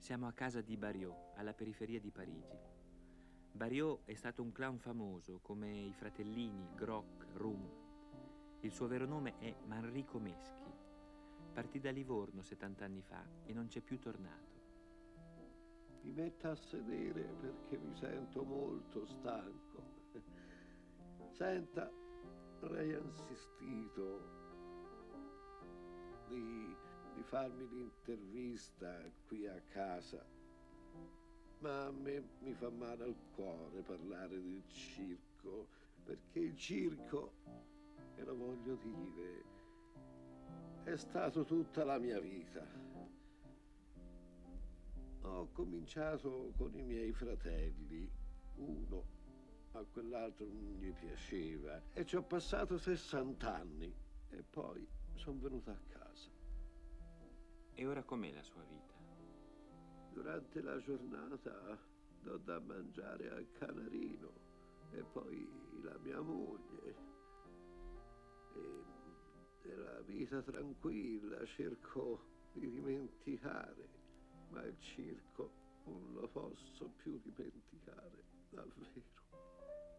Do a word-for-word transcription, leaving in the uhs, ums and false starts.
Siamo a casa di Barriot, alla periferia di Parigi. Barriot è stato un clown famoso come i fratellini Groc, Rum. Il suo vero nome è Manrico Meschi. Partì da Livorno settant'anni fa e non c'è più tornato. Mi metta a sedere perché mi sento molto stanco. Senta, lei ha insistito di, di farmi l'intervista qui a casa, ma a me mi fa male al cuore parlare del circo, perché il circo, e lo voglio dire, è stato tutta la mia vita. Ho cominciato con i miei fratelli, uno a quell'altro non gli piaceva e ci ho passato sessant'anni e poi sono venuto a casa. E ora com'è la sua vita? Durante la giornata do da mangiare al canarino e poi la mia moglie. E nella vita tranquilla cerco di dimenticare. Ma il circo non lo posso più dimenticare, davvero.